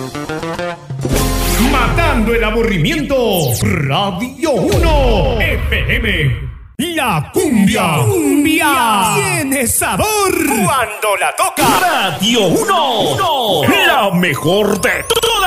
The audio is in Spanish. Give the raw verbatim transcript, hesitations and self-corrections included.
Matando el aburrimiento. Radio uno F M. La cumbia. Cumbia. Tiene sabor. Cuando la toca. Radio uno. La mejor de todo.